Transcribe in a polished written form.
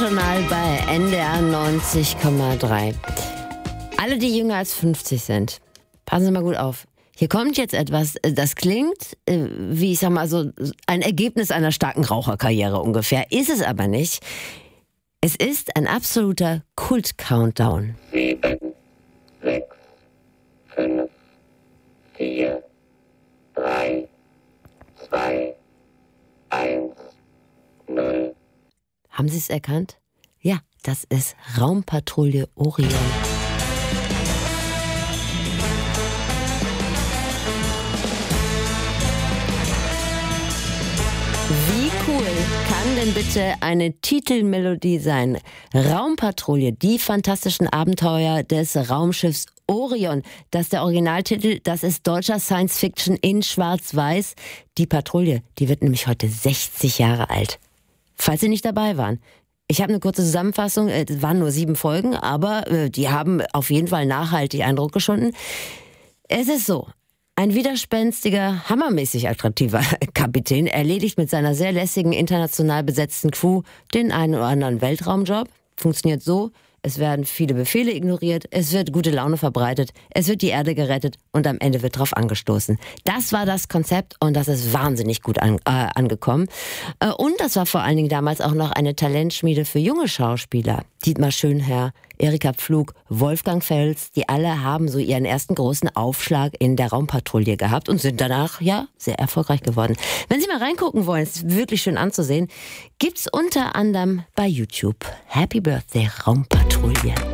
Abendjournal bei NDR 90,3. Alle, die jünger als 50 sind, passen Sie mal gut auf. Hier kommt jetzt etwas, das klingt wie, ich sag mal so, ein Ergebnis einer starken Raucherkarriere ungefähr. Ist es aber nicht. Es ist ein absoluter Kult-Countdown. 7, 6, 5, 4, 3, 2, 1, 0. Haben Sie es erkannt? Ja, das ist Raumpatrouille Orion. Wie cool kann denn bitte eine Titelmelodie sein? Raumpatrouille, die fantastischen Abenteuer des Raumschiffs Orion. Das ist der Originaltitel, das ist deutscher Science-Fiction in Schwarz-Weiß. Die Patrouille, die wird nämlich heute 60 Jahre alt. Falls Sie nicht dabei waren. Ich habe eine kurze Zusammenfassung, es waren nur 7 Folgen, aber die haben auf jeden Fall nachhaltig Eindruck geschunden. Es ist so, ein widerspenstiger, hammermäßig attraktiver Kapitän erledigt mit seiner sehr lässigen, international besetzten Crew den einen oder anderen Weltraumjob. Funktioniert so, es werden viele Befehle ignoriert, es wird gute Laune verbreitet, es wird die Erde gerettet und am Ende wird drauf angestoßen. Das war das Konzept und das ist wahnsinnig gut angekommen. Und das war vor allen Dingen damals auch noch eine Talentschmiede für junge Schauspieler. Dietmar Schönherr, Erika Pflug, Wolfgang Fels, die alle haben so ihren ersten großen Aufschlag in der Raumpatrouille gehabt und sind danach, ja, sehr erfolgreich geworden. Wenn Sie mal reingucken wollen, es ist wirklich schön anzusehen, gibt's unter anderem bei YouTube Happy Birthday Raumpatrouille.